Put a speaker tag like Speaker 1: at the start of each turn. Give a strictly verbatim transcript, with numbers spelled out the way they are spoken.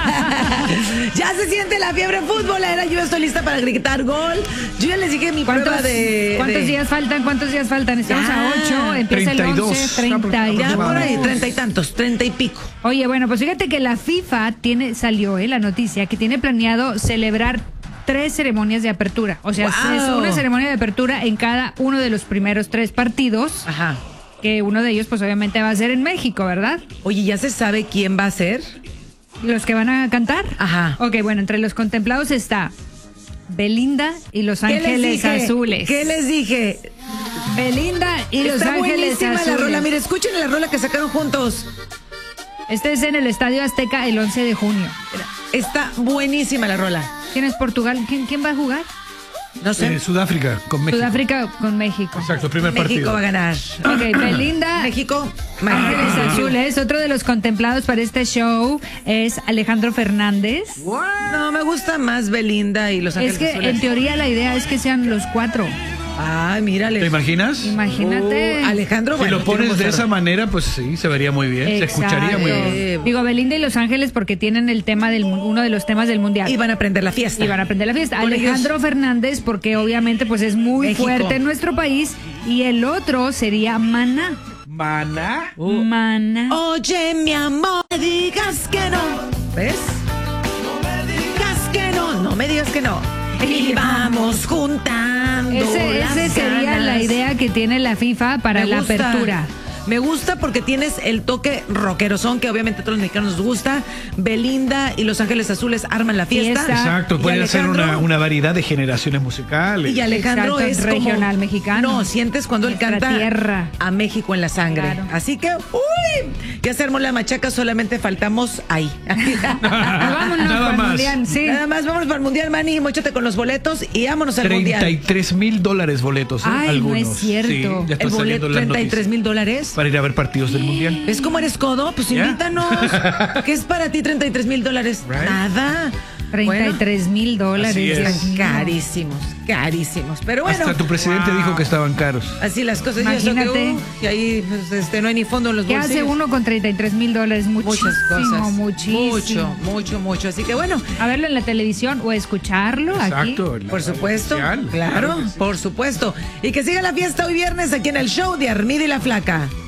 Speaker 1: Ya se siente la fiebre futbolera. Yo estoy lista para gritar gol. Yo ya les dije mi prueba de...
Speaker 2: ¿Cuántos
Speaker 1: de...
Speaker 2: días faltan? ¿Cuántos días faltan? Estamos
Speaker 1: ya.
Speaker 2: a ocho, empieza
Speaker 3: treinta y dos.
Speaker 2: el once, treinta y
Speaker 1: Ya
Speaker 2: dos.
Speaker 1: por ahí, treinta y tantos, treinta y pico.
Speaker 2: Oye, bueno, pues fíjate que la FIFA tiene, salió eh, la noticia que tiene planeado celebrar tres ceremonias de apertura. O sea,
Speaker 1: Wow.
Speaker 2: es una ceremonia de apertura en cada uno de los primeros tres partidos.
Speaker 1: Ajá.
Speaker 2: Que uno de ellos, pues obviamente va a ser en México, ¿verdad?
Speaker 1: Oye, ¿ya se sabe quién va a ser?
Speaker 2: ¿Los que van a cantar?
Speaker 1: Ajá.
Speaker 2: Ok, bueno, entre los contemplados está Belinda y Los
Speaker 1: ¿Qué les
Speaker 2: Ángeles
Speaker 1: dije?
Speaker 2: Azules.
Speaker 1: ¿Qué les dije?
Speaker 2: Belinda y Los
Speaker 1: Está
Speaker 2: Ángeles
Speaker 1: buenísima
Speaker 2: Azules.
Speaker 1: la rola. Mire, escuchen la rola que sacaron juntos.
Speaker 2: Este es en el Estadio Azteca el once de junio.
Speaker 1: Está buenísima la rola.
Speaker 2: ¿Quién es Portugal? ¿Quién, quién va a jugar?
Speaker 1: No sé.
Speaker 3: Eh, Sudáfrica con México.
Speaker 2: Sudáfrica con México.
Speaker 3: Exacto, primer
Speaker 1: México
Speaker 3: partido.
Speaker 1: va a ganar.
Speaker 2: Ok, Belinda.
Speaker 1: México.
Speaker 2: Ángeles
Speaker 1: México.
Speaker 2: Azules. Otro de los contemplados para este show es Alejandro Fernández.
Speaker 1: No, me gusta más Belinda y Los Ángeles
Speaker 2: Es que
Speaker 1: Azules.
Speaker 2: en teoría la idea es que sean los cuatro.
Speaker 1: Ay, mírale.
Speaker 3: ¿Te imaginas?
Speaker 2: Imagínate.
Speaker 1: Uh, Alejandro,
Speaker 3: Si
Speaker 1: bueno,
Speaker 3: lo pones
Speaker 1: tiene
Speaker 3: de
Speaker 1: voz
Speaker 3: esa
Speaker 1: rara.
Speaker 3: manera, pues sí, se vería muy bien. Se
Speaker 2: Exacto.
Speaker 3: escucharía muy bien.
Speaker 1: Eh,
Speaker 2: Digo, Belinda y Los Ángeles porque tienen el tema del mu- uno de los temas del mundial.
Speaker 1: Y van a aprender la fiesta.
Speaker 2: Y van a aprender la fiesta.
Speaker 1: Con
Speaker 2: Alejandro
Speaker 1: ellos.
Speaker 2: Fernández porque obviamente pues es muy
Speaker 1: México.
Speaker 2: fuerte en nuestro país. Y el otro sería Maná.
Speaker 3: Mana.
Speaker 2: Maná.
Speaker 1: Oye, mi amor, no me digas que no. ¿Ves? No me digas que no. No me digas que no. Y vamos juntando.
Speaker 2: Ese,
Speaker 1: las
Speaker 2: ese sería
Speaker 1: ganas.
Speaker 2: la idea que tiene la FIFA para
Speaker 1: Me
Speaker 2: la
Speaker 1: gusta.
Speaker 2: apertura.
Speaker 1: Me gusta porque tienes el toque rockerosón que obviamente a todos los mexicanos nos gusta. Belinda y Los Ángeles Azules arman la fiesta.
Speaker 2: Fiesta.
Speaker 3: Exacto,
Speaker 1: Y
Speaker 3: puede ser una,
Speaker 1: Alejandro-
Speaker 3: una variedad de generaciones musicales.
Speaker 1: Y Alejandro
Speaker 2: Exacto,
Speaker 1: es
Speaker 2: regional
Speaker 1: como,
Speaker 2: mexicano.
Speaker 1: No, sientes cuando él
Speaker 2: Nuestra
Speaker 1: canta
Speaker 2: tierra.
Speaker 1: a México en la sangre.
Speaker 2: Claro.
Speaker 1: Así que, uy, ya se armó la machaca, solamente faltamos ahí.
Speaker 2: Vámonos
Speaker 3: Nada
Speaker 2: para el
Speaker 3: más.
Speaker 2: mundial, sí.
Speaker 1: Nada más, vámonos para el Mundial, Manny, móchate con los boletos y vámonos al
Speaker 3: treinta y
Speaker 1: Mundial.
Speaker 3: tres mil dólares boletos, ¿eh?
Speaker 2: Ay, no
Speaker 3: algunos.
Speaker 2: es cierto.
Speaker 3: Sí, ya
Speaker 1: El
Speaker 3: están
Speaker 1: boleto,
Speaker 3: saliendo las
Speaker 1: treinta y tres
Speaker 3: noticias.
Speaker 1: mil dólares.
Speaker 3: Para ir a ver partidos del Mundial.
Speaker 1: ¿Ves cómo eres codo? Pues
Speaker 3: Ya.
Speaker 1: invítanos. ¿Qué es para ti treinta y tres mil dólares?
Speaker 3: Right.
Speaker 1: Nada.
Speaker 2: treinta y tres mil dólares.
Speaker 3: Así es.
Speaker 2: Dios
Speaker 1: Están
Speaker 2: mío.
Speaker 1: carísimos, carísimos. Pero bueno.
Speaker 3: Hasta tu presidente dijo que estaban caros.
Speaker 1: Así las cosas. Y eso que,
Speaker 2: Imagínate.
Speaker 1: uh, y ahí pues, este, no hay ni fondo en los
Speaker 2: ¿Qué
Speaker 1: bolsillos.
Speaker 2: hace uno con treinta y tres mil dólares? Muchísimo,
Speaker 1: Muchas cosas.
Speaker 2: muchísimo.
Speaker 1: Mucho, mucho, mucho. Así que bueno,
Speaker 2: A verlo en la televisión o escucharlo
Speaker 3: Exacto.
Speaker 2: aquí.
Speaker 3: la
Speaker 1: por
Speaker 3: radio
Speaker 1: supuesto.
Speaker 3: oficial.
Speaker 1: Claro,
Speaker 3: que sí.
Speaker 1: por supuesto. Y que siga la fiesta hoy viernes aquí en el show de Armida y la Flaca.